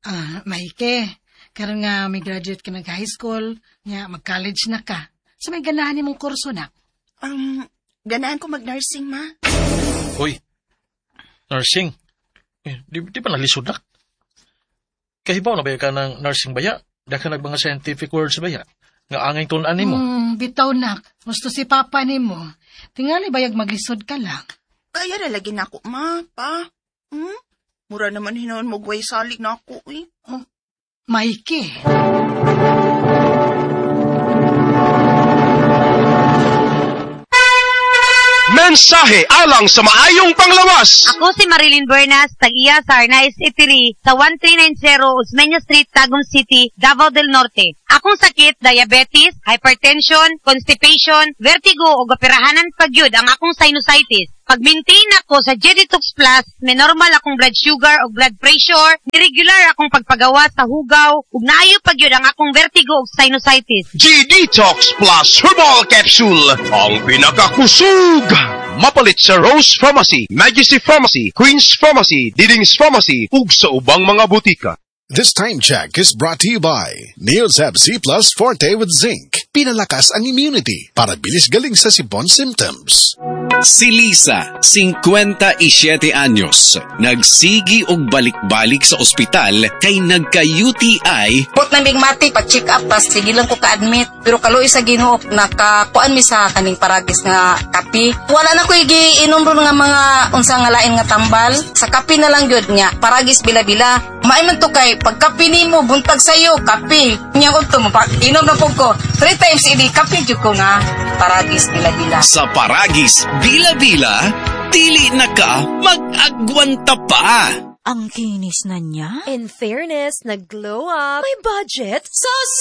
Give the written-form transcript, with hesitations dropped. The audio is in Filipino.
Maike, karon nga may graduate ka nag-high school, nga mag-college na ka. So may ganahan mong kurso na. Ganahan ko mag-nursing, ma. Uy, nursing? Di pa nalisod na? Kahibaw na ba ka ng nursing baya? Da ka nagbanga scientific words baya? Nga angay tunan ni mo? Bitaw nak, gusto si papa ni mo. Tingali bayag maglisod ka lang. Kaya na lagi na ako, ma, pa. Mura naman hinaon mo guway salig na ako, eh. Maike. Mensahe alang sa maayong panglawas. Ako si Marilyn Buenas, tag-iya sa Arnaiz Eatery sa 1390 Osmeña Street, Tagum City, Davao del Norte. Akong sakit, diabetes, hypertension, constipation, vertigo o gapirahanan pagyud ang akong sinusitis. Pag-maintain ako sa G-Detox Plus, may normal akong blood sugar o blood pressure, regular akong pagpagawa sa hugaw, ug naayo pagyud ang akong vertigo o sinusitis. G-Detox Plus Herbal Capsule, ang pinakakusog. Mapalit sa Rose Pharmacy, Majesty Pharmacy, Queen's Pharmacy, Diding's Pharmacy, ug sa ubang mga butika. This time check is brought to you by Neosab C Plus Forte with Zinc. Pinalakas ang immunity para bilis galing sa sipon symptoms. Si Lisa, 57 anyos, nagsigi og balik-balik sa ospital kay nagka-UTI. Put na bigmati, pag-check up, tas sige lang ko ka-admit. Pero kaluoy sa Ginoo, nakakuan mi sa kaning paragis nga kapi. Wala na ko igiinom ron nga mga unsa nga lain nga tambal. Sa kapi na lang gyud nya, paragis bila-bila. Maiman to kay pagkapi nimo buntag sayo kapi. Nya ko to inom na pug ko. 3 times ini kapi jud ko nga paragis bila-bila. Sa paragis bila-bila, dili na ka mag-agwanta pa. Ang kinis na niya. In fairness, nag-glow up. May budget. So